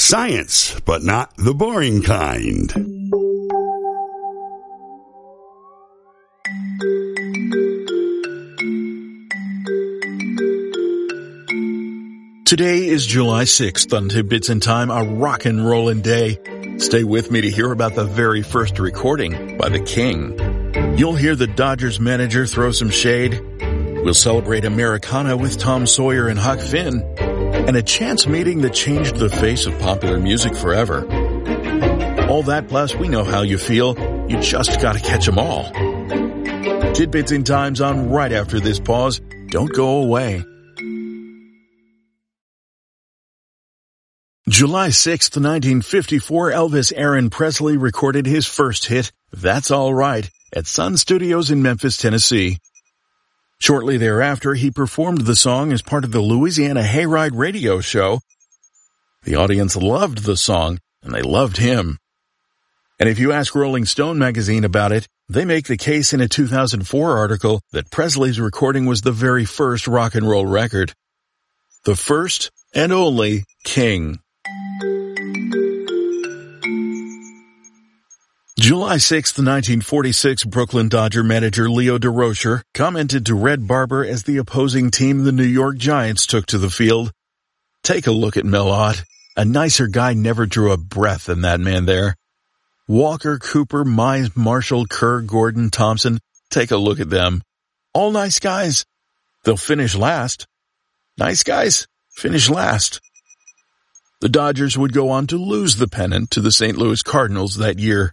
Science, but not the boring kind. Today is July 6th on Tidbits in Time, a rock and rollin' day. Stay with me to hear about the very first recording by the King. You'll hear the Dodgers manager throw some shade. We'll celebrate Americana with Tom Sawyer and Huck Finn. And a chance meeting that changed the face of popular music forever. All that plus we know how you feel. You just gotta catch 'em all. Tidbits in Time's on right after this pause. Don't go away. July 6th, 1954, Elvis Aaron Presley recorded his first hit, That's All Right, at Sun Studios in Memphis, Tennessee. Shortly thereafter, he performed the song as part of the Louisiana Hayride radio show. The audience loved the song, and they loved him. And if you ask Rolling Stone magazine about it, they make the case in a 2004 article that Presley's recording was the very first rock and roll record. The first and only King. July 6, 1946, Brooklyn Dodger manager Leo Durocher commented to Red Barber as the opposing team, the New York Giants, took to the field. Take a look at Mel Ott. A nicer guy never drew a breath than that man there. Walker, Cooper, Mize, Marshall, Kerr, Gordon, Thompson. Take a look at them. All nice guys. They'll finish last. Nice guys finish last. The Dodgers would go on to lose the pennant to the St. Louis Cardinals that year.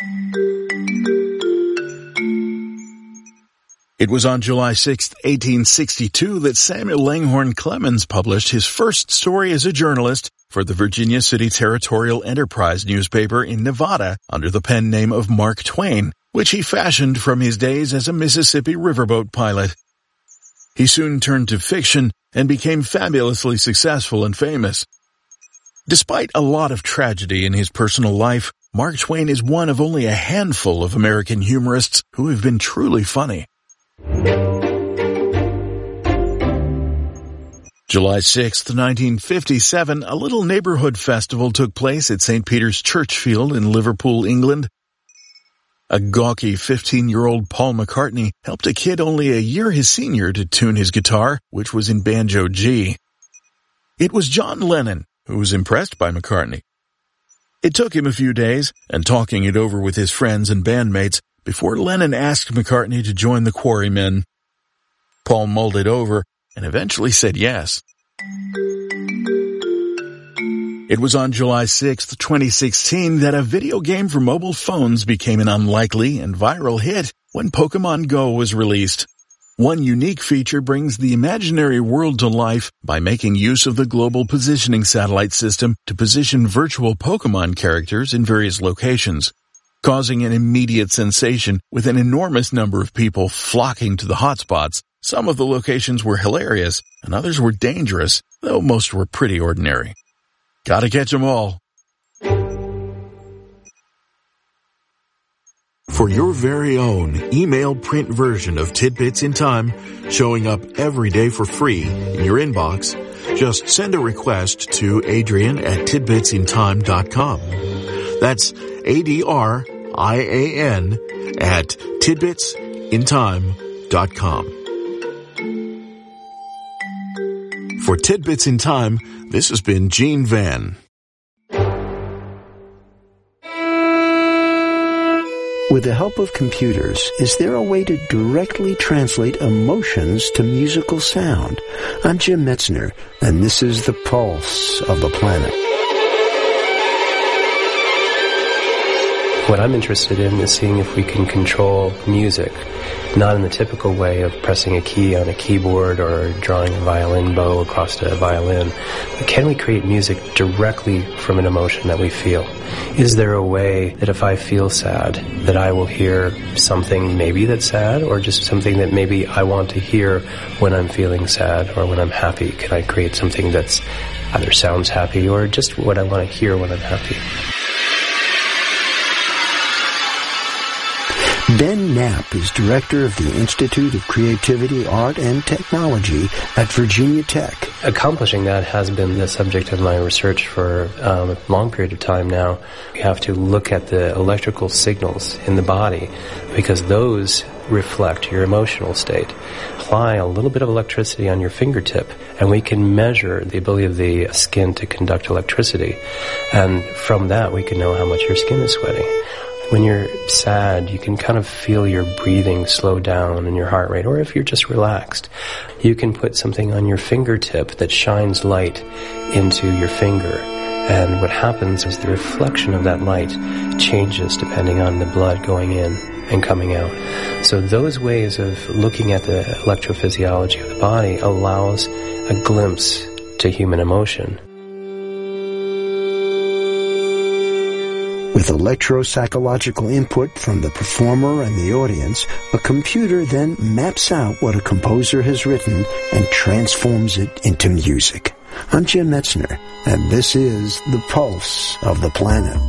It was on July 6, 1862 that Samuel Langhorne Clemens published his first story as a journalist for the Virginia City Territorial Enterprise newspaper in Nevada under the pen name of Mark Twain, which he fashioned from his days as a Mississippi riverboat pilot. He soon turned to fiction and became fabulously successful and famous. Despite a lot of tragedy in his personal life, Mark Twain is one of only a handful of American humorists who have been truly funny. July 6, 1957, a little neighborhood festival took place at St. Peter's Churchfield in Liverpool, England. A gawky 15-year-old Paul McCartney helped a kid only a year his senior to tune his guitar, which was in banjo G. It was John Lennon who was impressed by McCartney. It took him a few days, and talking it over with his friends and bandmates, before Lennon asked McCartney to join the Quarrymen. Paul mulled it over and eventually said yes. It was on July 6, 2016 that a video game for mobile phones became an unlikely and viral hit when Pokemon Go was released. One unique feature brings the imaginary world to life by making use of the Global Positioning Satellite System to position virtual Pokemon characters in various locations, causing an immediate sensation with an enormous number of people flocking to the hotspots. Some of the locations were hilarious, and others were dangerous, though most were pretty ordinary. Gotta catch 'em all. For your very own email print version of Tidbits in Time, showing up every day for free in your inbox, just send a request to Adrian@tidbitsintime.com. That's ADRIAN at tidbitsintime.com. For Tidbits in Time, this has been Gene Van. With the help of computers, is there a way to directly translate emotions to musical sound? I'm Jim Metzner, and this is the pulse of the planet. What I'm interested in is seeing if we can control music, not in the typical way of pressing a key on a keyboard or drawing a violin bow across a violin, but can we create music directly from an emotion that we feel? Is there a way that if I feel sad, that I will hear something maybe that's sad, or just something that maybe I want to hear when I'm feeling sad or when I'm happy? Can I create something that's either sounds happy or just what I want to hear when I'm happy? Ben Knapp is director of the Institute of Creativity, Art, and Technology at Virginia Tech. Accomplishing that has been the subject of my research for a long period of time now. We have to look at the electrical signals in the body because those reflect your emotional state. Apply a little bit of electricity on your fingertip and we can measure the ability of the skin to conduct electricity. And from that we can know how much your skin is sweating. When you're sad, you can kind of feel your breathing slow down and your heart rate. Or if you're just relaxed, you can put something on your fingertip that shines light into your finger. And what happens is the reflection of that light changes depending on the blood going in and coming out. So those ways of looking at the electrophysiology of the body allows a glimpse to human emotion. With electropsychological input from the performer and the audience, a computer then maps out what a composer has written and transforms it into music. I'm Jim Metzner, and this is The Pulse of the Planet.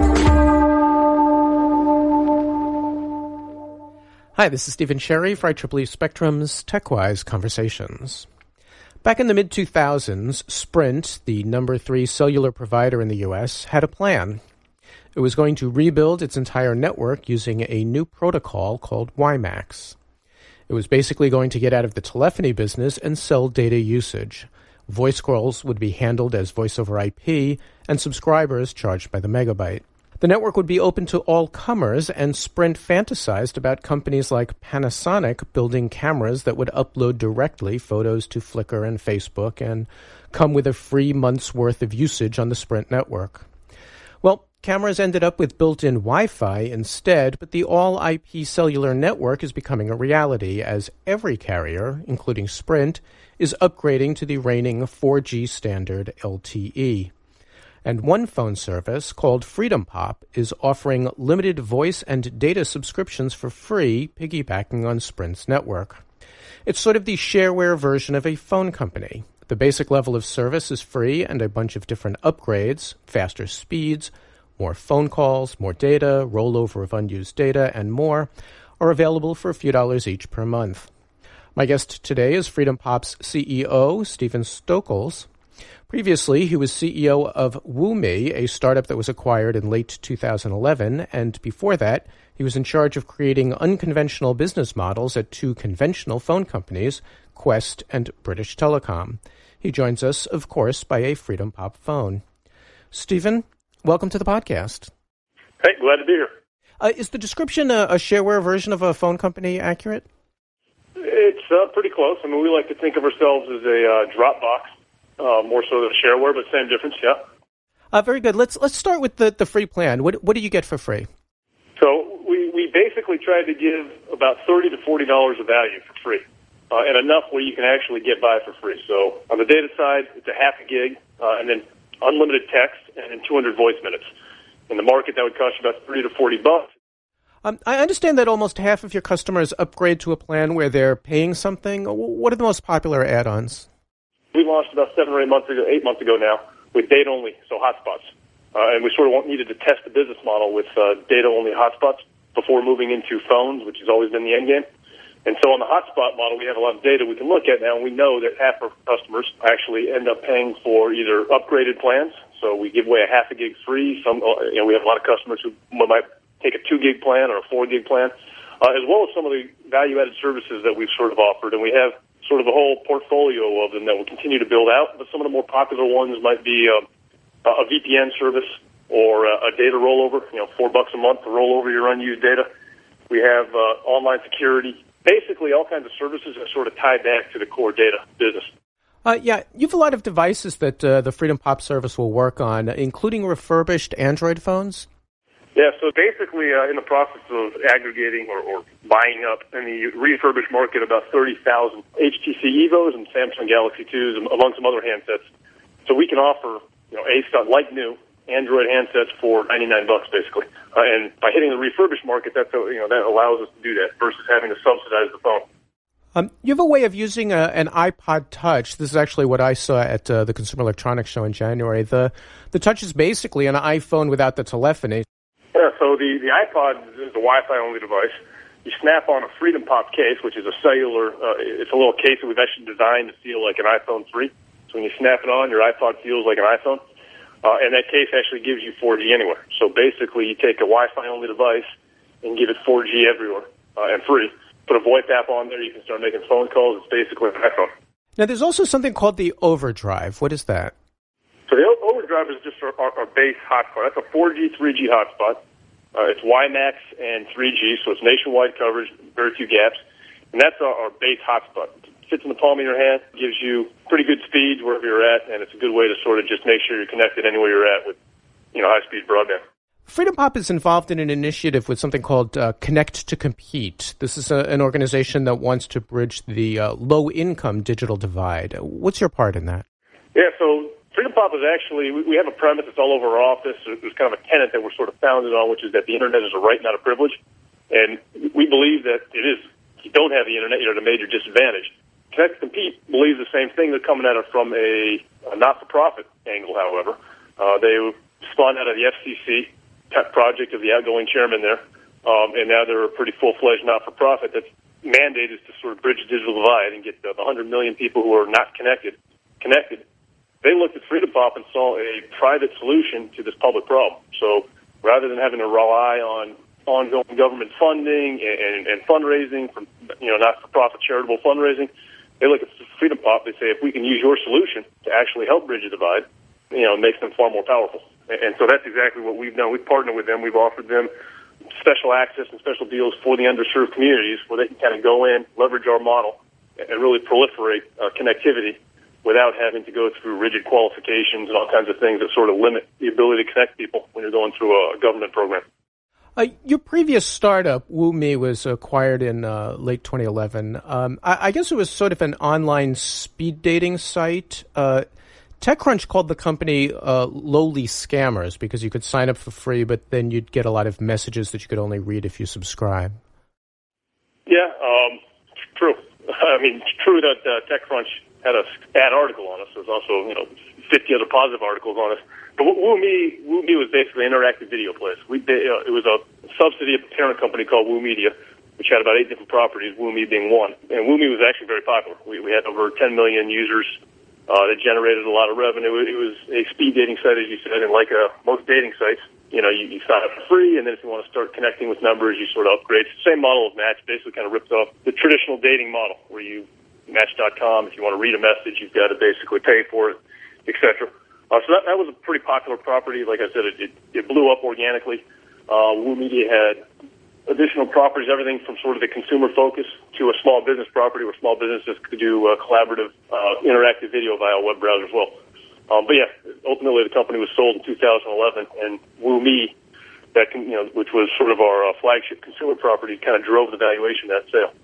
Hi, this is Stephen Sherry for IEEE Spectrum's TechWise Conversations. Back in the mid-2000s, Sprint, the number 3 cellular provider in the U.S., had a plan. It was going to rebuild its entire network using a new protocol called WiMAX. It was basically going to get out of the telephony business and sell data usage. Voice calls would be handled as voice over IP, and subscribers charged by the megabyte. The network would be open to all comers, and Sprint fantasized about companies like Panasonic building cameras that would upload directly photos to Flickr and Facebook and come with a free month's worth of usage on the Sprint network. Well, cameras ended up with built-in Wi-Fi instead, but the all-IP cellular network is becoming a reality as every carrier, including Sprint, is upgrading to the reigning 4G standard LTE. And one phone service called FreedomPop is offering limited voice and data subscriptions for free, piggybacking on Sprint's network. It's sort of the shareware version of a phone company. The basic level of service is free and a bunch of different upgrades, faster speeds, more phone calls, more data, rollover of unused data, and more are available for a few dollars each per month. My guest today is FreedomPop's CEO, Stephen Stokols. Previously, he was CEO of WooMe, a startup that was acquired in late 2011, and before that, he was in charge of creating unconventional business models at 2 conventional phone companies, Qwest and British Telecom. He joins us, of course, by a FreedomPop phone. Stephen, welcome to the podcast. Hey, glad to be here. Is the description a shareware version of a phone company accurate? It's pretty close. I mean, we like to think of ourselves as a Dropbox, more so than a shareware, but same difference, yeah. Very good. Let's start with the free plan. What do you get for free? So we basically tried to give about $30 to $40 of value for free, and enough where you can actually get by for free. So on the data side, it's a half a gig, and then unlimited text, and then 200 voice minutes. In the market, that would cost you about $30 to $40. I understand that almost half of your customers upgrade to a plan where they're paying something. What are the most popular add-ons? We launched about 8 months ago now, with data-only, so hotspots. And we sort of needed to test the business model with data-only hotspots before moving into phones, which has always been the end game. And so on the hotspot model, we have a lot of data we can look at now, and we know that half of customers actually end up paying for either upgraded plans. So we give away a half a gig free. We have a lot of customers who might take a 2 gig plan or a 4 gig plan, as well as some of the value-added services that we've sort of offered. And we have sort of a whole portfolio of them that we'll continue to build out. But some of the more popular ones might be a VPN service or a data rollover, $4 a month to roll over your unused data. We have online security, basically all kinds of services that sort of tie back to the core data business. Yeah, you have a lot of devices that the FreedomPop service will work on, including refurbished Android phones. Yeah, so basically in the process of aggregating or buying up in the refurbished market about 30,000 HTC Evos and Samsung Galaxy 2s, among some other handsets. So we can offer, like new Android handsets for $99 basically. And by hitting the refurbished market, that allows us to do that versus having to subsidize the phone. You have a way of using an iPod Touch. This is actually what I saw at the Consumer Electronics Show in January. The Touch is basically an iPhone without the telephony. Yeah, so the iPod is a Wi-Fi only device. you snap on a Freedom Pop case, which is a cellular, it's a little case that we've actually designed to feel like an iPhone 3. So when you snap it on, your iPod feels like an iPhone. And that case actually gives you 4G anywhere. So basically, you take a Wi-Fi only device and give it 4G everywhere and free. Put a VoIP app on there, you can start making phone calls. It's basically an iPhone. Now, there's also something called the Overdrive. What is that? So the Overdrive is just our base hotspot. That's a 4G, 3G hotspot. It's WiMAX and 3G, so it's nationwide coverage, very few gaps. And that's our base hotspot. It fits in the palm of your hand, gives you pretty good speeds wherever you're at, and it's a good way to sort of just make sure you're connected anywhere you're at with, high-speed broadband. Freedom Pop is involved in an initiative with something called Connect to Compete. This is an organization that wants to bridge the low-income digital divide. What's your part in that? Yeah, so Freedom Pop is actually, we have a premise that's all over our office. There's kind of a tenet that we're sort of founded on, which is that the Internet is a right, not a privilege. And we believe that it is. If you don't have the Internet, you're at a major disadvantage. Connect to Compete believes the same thing. They're coming at it from a not-for-profit angle, however. They spawned out of the FCC pet project of the outgoing chairman there, and now they're a pretty full-fledged not-for-profit that's mandated to sort of bridge the digital divide and get the 100 million people who are not connected. They looked at Freedom Pop and saw a private solution to this public problem. So rather than having to rely on ongoing government funding and fundraising from not-for-profit charitable fundraising, they look at Freedom Pop. They say, if we can use your solution to actually help bridge the divide, it makes them far more powerful. And so that's exactly what we've done. We've partnered with them. We've offered them special access and special deals for the underserved communities where they can kind of go in, leverage our model, and really proliferate connectivity without having to go through rigid qualifications and all kinds of things that sort of limit the ability to connect people when you're going through a government program. Your previous startup, WooMe, was acquired in late 2011. I guess it was sort of an online speed dating site. TechCrunch called the company lowly scammers because you could sign up for free, but then you'd get a lot of messages that you could only read if you subscribe. Yeah, true. I mean, it's true that TechCrunch had a bad article on us. There's also, 50 other positive articles on us. But WooMe was basically an interactive video place. It was a subsidy of a parent company called WooMedia, which had about 8 different properties, WooMe being one. And WooMe was actually very popular. We had over 10 million users. That generated a lot of revenue. It was a speed dating site, as you said, and like most dating sites, you sign up for free, and then if you want to start connecting with members, you sort of upgrade. It's the same model of Match, basically kind of ripped off the traditional dating model, where Match.com, if you want to read a message, you've got to basically pay for it, etc. So that was a pretty popular property. Like I said, it blew up organically. WooMedia had additional properties, everything from sort of the consumer focus to a small business property where small businesses could do collaborative, interactive video via a web browser as well. But yeah, ultimately the company was sold in 2011, and WooMe, which was sort of our flagship consumer property, kind of drove the valuation of that sale.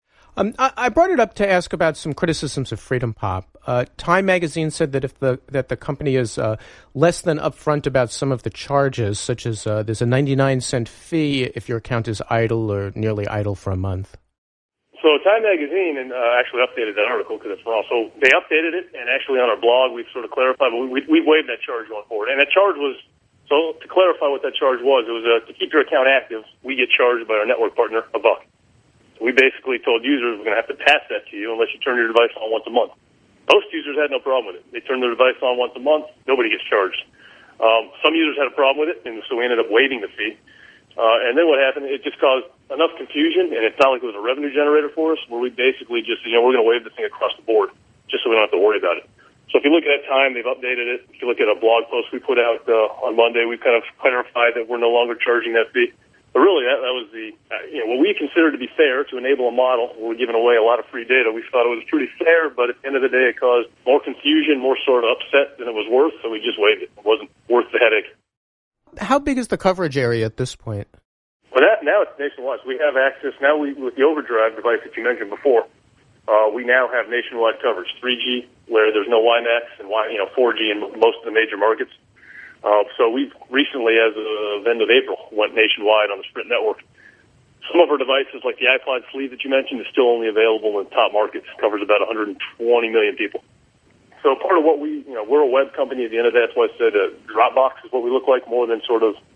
I brought it up to ask about some criticisms of Freedom Pop. Time magazine said that that the company is less than upfront about some of the charges, such as there's a 99-cent fee if your account is idle or nearly idle for a month. So Time magazine actually updated that article because it's wrong. So they updated it, and actually on our blog we've sort of clarified, but we waived that charge going forward. And that charge was, so to clarify what that charge was, it was to keep your account active, we get charged by our network partner $1. We basically told users we're going to have to pass that to you unless you turn your device on once a month. Most users had no problem with it. They turned their device on once a month. Nobody gets charged. Some users had a problem with it, and so we ended up waiving the fee. And then what happened, it just caused enough confusion, and it's not like it was a revenue generator for us, where we basically just, we're going to waive the thing across the board just so we don't have to worry about it. So if you look at that time, they've updated it. If you look at a blog post we put out on Monday, we've kind of clarified that we're no longer charging that fee. But really, that was the what we considered to be fair to enable a model where we're giving away a lot of free data. We thought it was pretty fair, but at the end of the day, it caused more confusion, more sort of upset than it was worth, so we just waived it. It wasn't worth the headache. How big is the coverage area at this point? Well, now it's nationwide. So we have access now. With the Overdrive device that you mentioned before, we now have nationwide coverage. 3G, where there's no WiMAX, and 4G in most of the major markets. So we've recently, as of end of April, went nationwide on the Sprint network. Some of our devices, like the iPod sleeve that you mentioned, is still only available in top markets. Covers about 120 million people. So part of what we're a web company at the end of that. That's why I said Dropbox is what we look like, more than sort of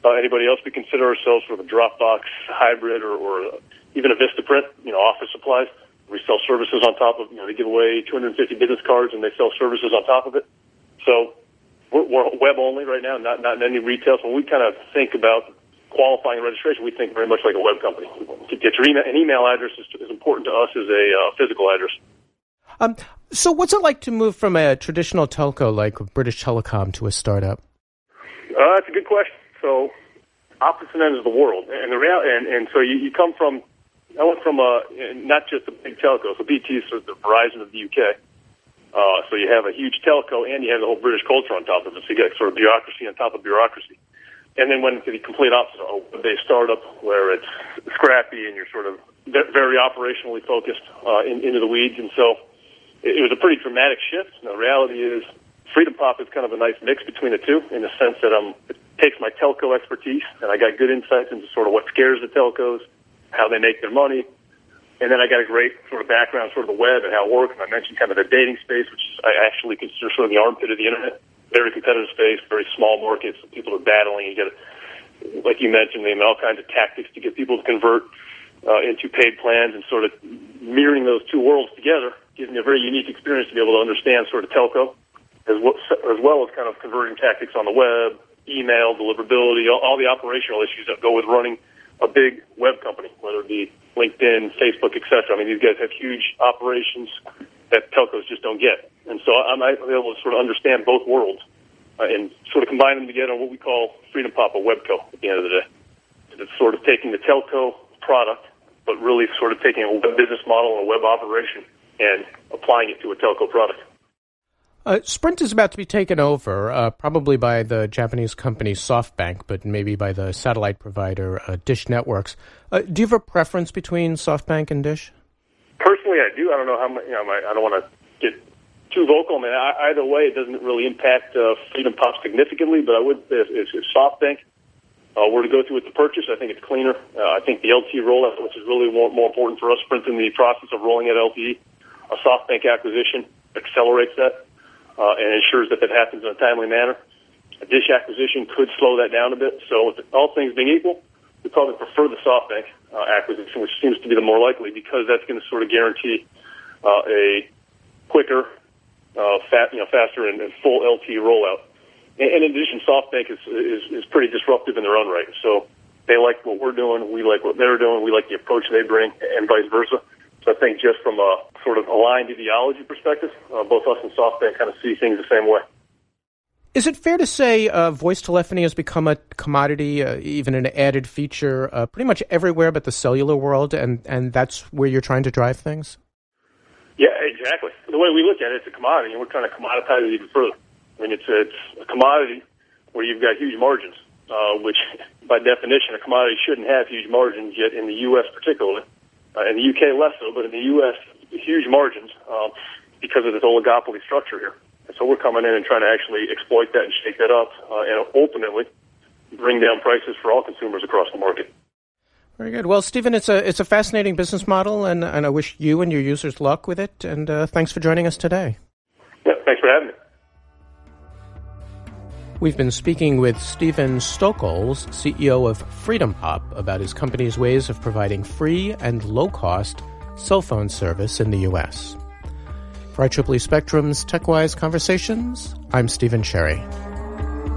anybody else. We consider ourselves sort of a Dropbox hybrid or even a Vistaprint, office supplies. We sell services on top of, they give away 250 business cards and they sell services on top of it. So we're web only right now, not in any retail. So when we kind of think about qualifying registration, we think very much like a web company. To get your email, an email address is as important to us as a physical address. So what's it like to move from a traditional telco like British Telecom to a startup? That's a good question. So opposite ends of the world. And so you come from, I went from not just a big telco, so BT is sort of the Verizon of the UK. So you have a huge telco and you have the whole British culture on top of it. So you got sort of bureaucracy on top of bureaucracy. And then went to the complete opposite, a web-based startup where it's scrappy and you're sort of very operationally focused into the weeds. And so it was a pretty dramatic shift. And the reality is Freedom Pop is kind of a nice mix between the two in the sense that it takes my telco expertise and I got good insights into sort of what scares the telcos, how they make their money. And then I got a great sort of background, sort of the web and how it works. And I mentioned kind of the dating space, which I actually consider sort of the armpit of the internet. Very competitive space, very small markets. People are battling. You get, like you mentioned, all kinds of tactics to get people to convert into paid plans, and sort of mirroring those two worlds together gives me a very unique experience to be able to understand sort of telco, as well as kind of converting tactics on the web, email, deliverability, all the operational issues that go with running a big web company, whether it be LinkedIn, Facebook, etc. I mean, these guys have huge operations that telcos just don't get. And so I'm able to sort of understand both worlds and sort of combine them together in what we call Freedom Pop, a webco at the end of the day. It's sort of taking the telco product, but really sort of taking a web business model and a web operation and applying it to a telco product. Sprint is about to be taken over, probably by the Japanese company SoftBank, but maybe by the satellite provider Dish Networks. Do you have a preference between SoftBank and Dish? Personally, I do. I don't know how much. I don't want to get too vocal. I mean, either way, it doesn't really impact Freedom Pop significantly. But I would say if SoftBank were to go through with the purchase, I think it's cleaner. I think the LTE rollout, which is really more important for us, Sprint in the process of rolling out LTE, a SoftBank acquisition accelerates that. And ensures that happens in a timely manner. A Dish acquisition could slow that down a bit. So with all things being equal, we probably prefer the SoftBank acquisition, which seems to be the more likely because that's going to sort of guarantee a quicker, faster and full LTE rollout. And in addition, SoftBank is pretty disruptive in their own right. So they like what we're doing, we like what they're doing, we like the approach they bring, and vice versa. So I think just from a sort of aligned ideology perspective, both us and SoftBank kind of see things the same way. Is it fair to say voice telephony has become a commodity, even an added feature, pretty much everywhere but the cellular world, and that's where you're trying to drive things? Yeah, exactly. The way we look at it, it's a commodity, and we're trying to commoditize it even further. I mean, it's a commodity where you've got huge margins, which by definition, a commodity shouldn't have huge margins, yet in the U.S. particularly. In the UK, less so, but in the U.S., huge margins because of this oligopoly structure here. And so we're coming in and trying to actually exploit that and shake that up and ultimately bring down prices for all consumers across the market. Very good. Well, Stephen, it's a fascinating business model, and I wish you and your users luck with it. And thanks for joining us today. Yeah, thanks for having me. We've been speaking with Stephen Stokols, CEO of Freedom Pop, about his company's ways of providing free and low-cost cell phone service in the U.S. For IEEE Spectrum's TechWise Conversations, I'm Stephen Cherry.